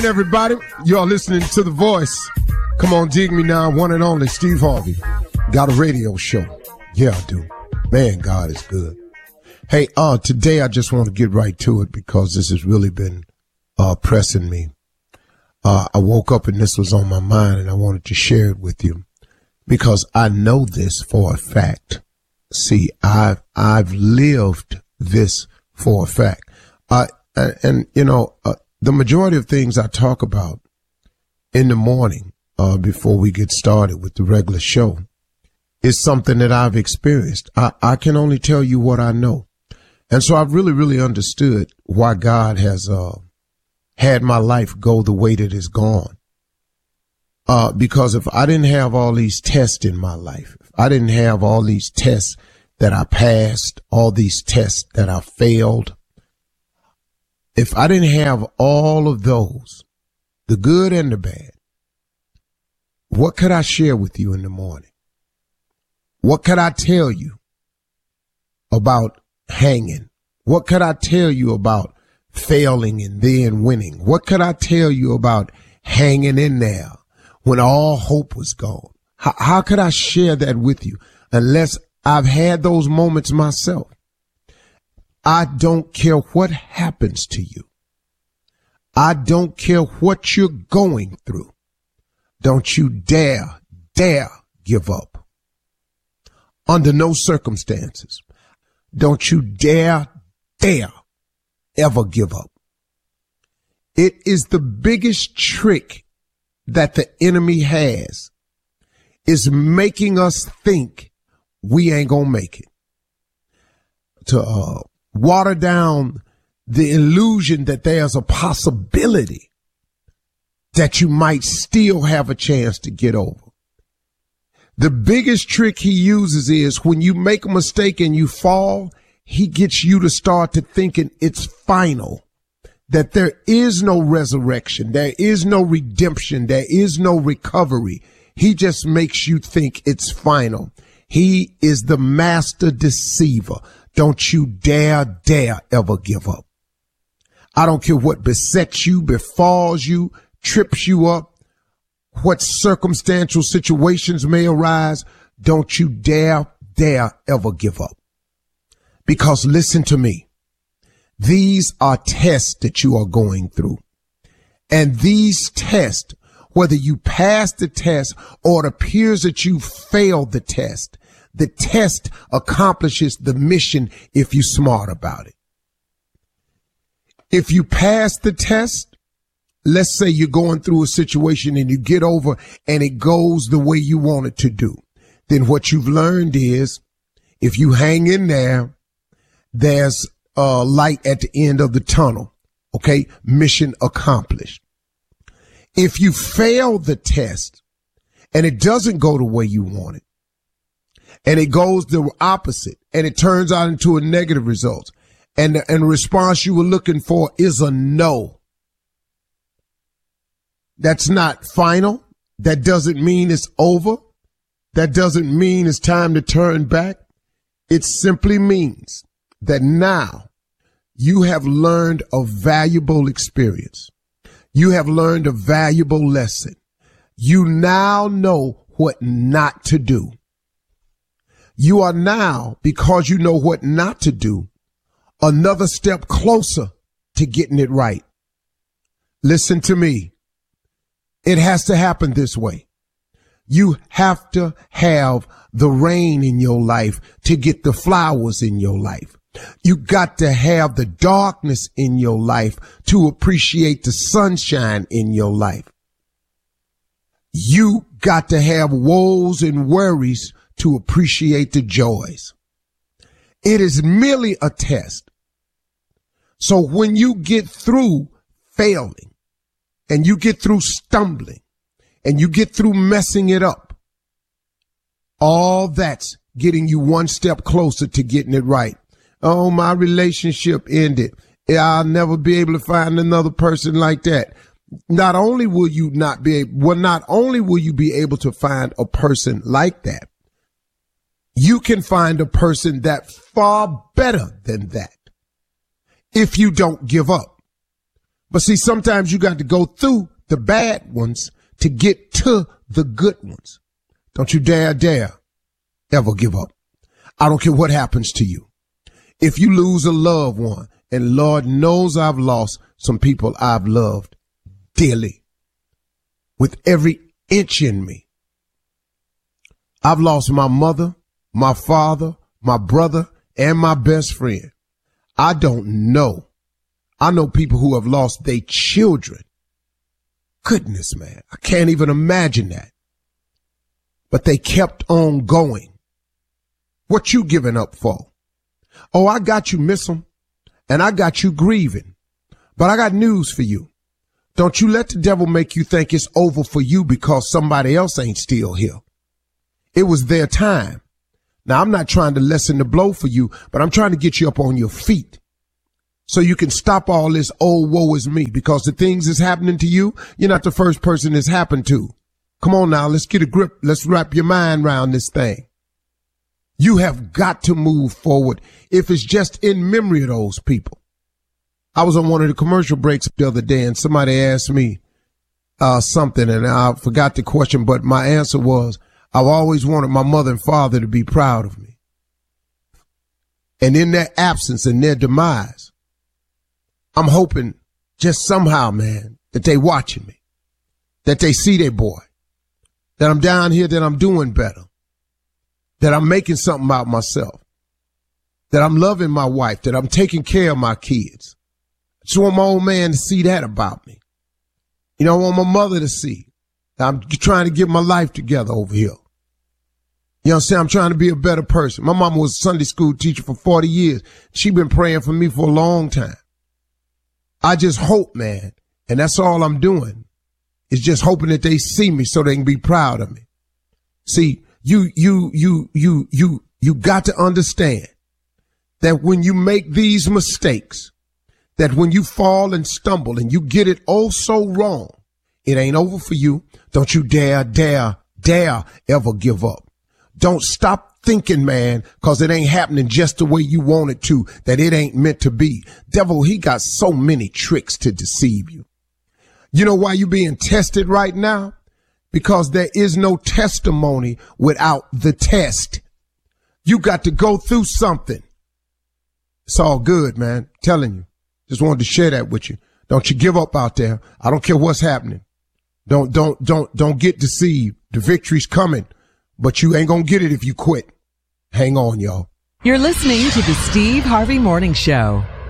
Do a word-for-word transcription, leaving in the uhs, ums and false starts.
Everybody, you're listening to The Voice. Come on, dig me now, one and only Steve Harvey. Got a radio show. Yeah, I do. Man, God is good. Hey, uh, today I just want to get right to it because this has really been, uh, pressing me. Uh, I woke up and this was on my mind and I wanted to share it with you because I know this for a fact. See, I've, I've lived this for a fact. Uh, and, and you know, uh, the majority of things I talk about in the morning, uh, before we get started with the regular show is something that I've experienced. I, I can only tell you what I know. And so I've really, really understood why God has, uh, had my life go the way that it's gone. Uh, because if I didn't have all these tests in my life, if I didn't have all these tests that I passed, all these tests that I failed, if I didn't have all of those, the good and the bad, what could I share with you in the morning? What could I tell you about hanging? What could I tell you about failing and then winning? What could I tell you about hanging in there when all hope was gone? How, how could I share that with you unless I've had those moments myself? I don't care what happens to you. I don't care what you're going through. Don't you dare, dare give up. Under no circumstances. Don't you dare, dare ever give up. It is the biggest trick that the enemy has, is making us think we ain't gonna make it. To, uh, water down the illusion that there's a possibility that you might still have a chance to get over. The biggest trick he uses is when you make a mistake and you fall, he gets you to start to thinking it's final, that there is no resurrection, there is no redemption, there is no recovery. He just makes you think it's final. He is the master deceiver. Don't you dare, dare ever give up. I don't care what besets you, befalls you, trips you up, what circumstantial situations may arise. Don't you dare, dare ever give up. Because listen to me. These are tests that you are going through. And these tests, whether you pass the test or it appears that you failed the test, the test accomplishes the mission if you're smart about it. If you pass the test, let's say you're going through a situation and you get over and it goes the way you want it to do, then what you've learned is if you hang in there, there's a light at the end of the tunnel. Okay. Mission accomplished. If you fail the test and it doesn't go the way you want it, and it goes the opposite, and it turns out into a negative result, and the, and the response you were looking for is a no. That's not final. That doesn't mean it's over. That doesn't mean it's time to turn back. It simply means that now you have learned a valuable experience. You have learned a valuable lesson. You now know what not to do. You are now, because you know what not to do, another step closer to getting it right. Listen to me. It has to happen this way. You have to have the rain in your life to get the flowers in your life. You got to have the darkness in your life to appreciate the sunshine in your life. You got to have woes and worries to appreciate the joys. It is merely a test. So when you get through failing and you get through stumbling and you get through messing it up, all that's getting you one step closer to getting it right. Oh, my relationship ended. I'll never be able to find another person like that. Not only will you not be able, well, not only will you be able to find a person like that, you can find a person that far better than that if you don't give up. But see, sometimes you got to go through the bad ones to get to the good ones. Don't you dare, dare ever give up. I don't care what happens to you. If you lose a loved one, and Lord knows I've lost some people I've loved dearly with every inch in me. I've lost my mother, my father, my brother, and my best friend. I don't know. I know people who have lost their children. Goodness, man, I can't even imagine that. But they kept on going. What you giving up for? Oh, I got you, miss 'em, and I got you grieving. But I got news for you. Don't you let the devil make you think it's over for you because somebody else ain't still here. It was their time. Now, I'm not trying to lessen the blow for you, but I'm trying to get you up on your feet so you can stop all this, oh, woe is me, because the things that's happening to you, you're not the first person it's happened to. Come on now, let's get a grip. Let's wrap your mind around this thing. You have got to move forward if it's just in memory of those people. I was on one of the commercial breaks the other day and somebody asked me uh, something and I forgot the question, but my answer was, I've always wanted my mother and father to be proud of me. And in their absence and their demise, I'm hoping just somehow, man, that they watching me, that they see their boy, that I'm down here, that I'm doing better, that I'm making something out of myself, that I'm loving my wife, that I'm taking care of my kids. I just want my old man to see that about me. You know, I want my mother to see that I'm trying to get my life together over here. You know what I'm saying? I'm trying to be a better person. My mama was a Sunday school teacher for forty years. She been praying for me for a long time. I just hope, man, and that's all I'm doing, is just hoping that they see me so they can be proud of me. See, you, you, you, you, you, you got to understand that when you make these mistakes, that when you fall and stumble and you get it oh so wrong, it ain't over for you. Don't you dare, dare, dare ever give up. Don't stop thinking, man, cause it ain't happening just the way you want it to, that it ain't meant to be. Devil, he got so many tricks to deceive you. You know why you being tested right now? Because there is no testimony without the test. You got to go through something. It's all good, man. I'm telling you. Just wanted to share that with you. Don't you give up out there. I don't care what's happening. Don't, don't, don't, don't get deceived. The victory's coming, but you ain't gonna get it if you quit. Hang on, y'all. You're listening to the Steve Harvey Morning Show.